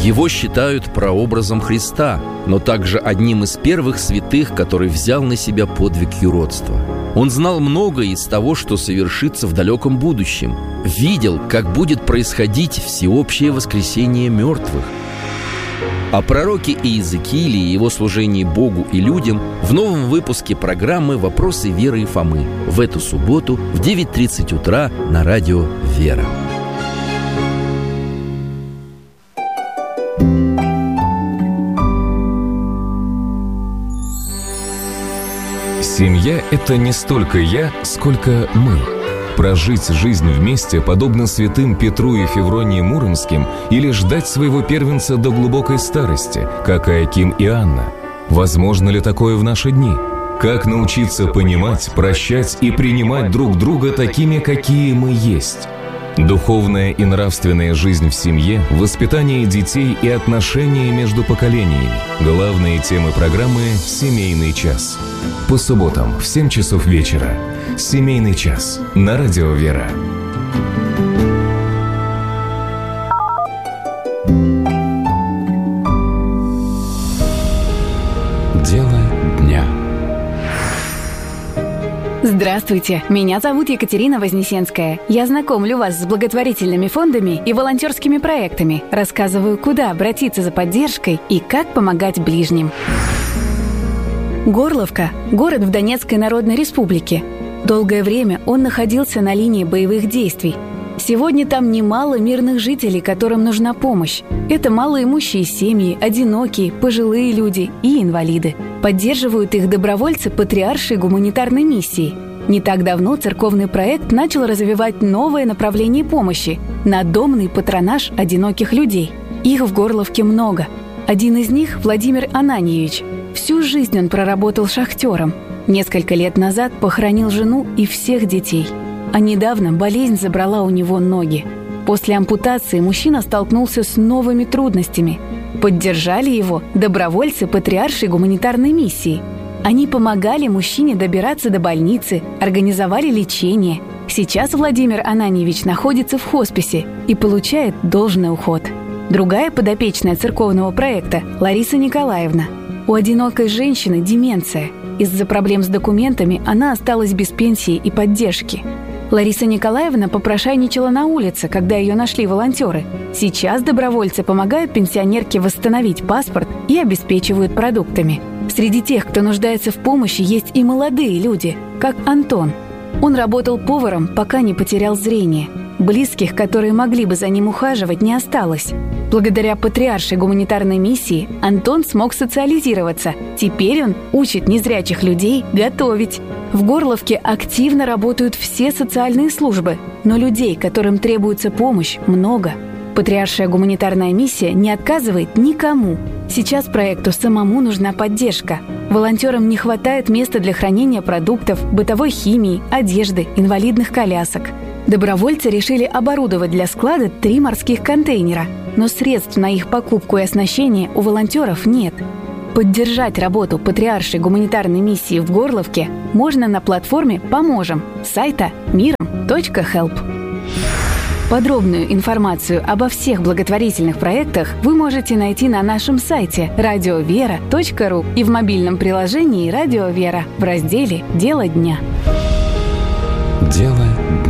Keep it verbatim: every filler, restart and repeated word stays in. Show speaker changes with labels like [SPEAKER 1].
[SPEAKER 1] Его считают прообразом Христа, но также одним из первых святых, который взял на себя подвиг юродства. Он знал многое из того, что совершится в далеком будущем. Видел, как будет происходить всеобщее воскресение мертвых. О пророке Иезекииле и его служении Богу и людям в новом выпуске программы «Вопросы веры и Фомы» в эту субботу в девять тридцать утра на радио «Вера».
[SPEAKER 2] Семья – это не столько я, сколько мы. Прожить жизнь вместе, подобно святым Петру и Февронии Муромским, или ждать своего первенца до глубокой старости, как Иоаким и Анна? Возможно ли такое в наши дни? Как научиться понимать, прощать и принимать друг друга такими, какие мы есть? Духовная и нравственная жизнь в семье, воспитание детей и отношения между поколениями – главные темы программы «Семейный час». По субботам в семь часов вечера. «Семейный час» на радио «Вера».
[SPEAKER 1] Дело дня.
[SPEAKER 3] Здравствуйте, меня зовут Екатерина Вознесенская. Я знакомлю вас с благотворительными фондами и волонтерскими проектами, рассказываю, куда обратиться за поддержкой и как помогать ближним. Горловка – город в Донецкой Народной Республике. Долгое время он находился на линии боевых действий. Сегодня там немало мирных жителей, которым нужна помощь. Это малоимущие семьи, одинокие, пожилые люди и инвалиды. Поддерживают их добровольцы Патриаршей гуманитарной миссии. Не так давно церковный проект начал развивать новое направление помощи – надомный патронаж одиноких людей. Их в Горловке много. Один из них – Владимир Ананьевич. Всю жизнь он проработал шахтером. Несколько лет назад похоронил жену и всех детей. А недавно болезнь забрала у него ноги. После ампутации мужчина столкнулся с новыми трудностями. Поддержали его добровольцы Патриаршей гуманитарной миссии. Они помогали мужчине добираться до больницы, организовали лечение. Сейчас Владимир Ананьевич находится в хосписе и получает должный уход. Другая подопечная церковного проекта – Лариса Николаевна. У одинокой женщины деменция. Из-за проблем с документами она осталась без пенсии и поддержки. Лариса Николаевна попрошайничала на улице, когда ее нашли волонтеры. Сейчас добровольцы помогают пенсионерке восстановить паспорт и обеспечивают продуктами. Среди тех, кто нуждается в помощи, есть и молодые люди, как Антон. Он работал поваром, пока не потерял зрение. Близких, которые могли бы за ним ухаживать, не осталось. Благодаря Патриаршей гуманитарной миссии Антон смог социализироваться. Теперь он учит незрячих людей готовить. В Горловке активно работают все социальные службы, но людей, которым требуется помощь, много. Патриаршая гуманитарная миссия не отказывает никому. Сейчас проекту самому нужна поддержка. Волонтерам не хватает места для хранения продуктов, бытовой химии, одежды, инвалидных колясок. Добровольцы решили оборудовать для склада три морских контейнера, но средств на их покупку и оснащение у волонтеров нет. Поддержать работу Патриаршей гуманитарной миссии в Горловке можно на платформе «Поможем» сайта миром точка хелп. Подробную информацию обо всех благотворительных проектах вы можете найти на нашем сайте радио вера точка ру и в мобильном приложении «Радио Вера» в разделе «Дело дня».
[SPEAKER 1] Дело